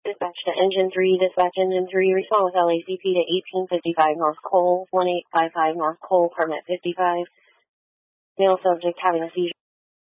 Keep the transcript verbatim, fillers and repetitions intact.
Dispatch to Engine three, dispatch Engine three, respond with L A C P to eighteen fifty-five North Cole, one eight five five North Cole, permit fifty-five. Male subject having a seizure.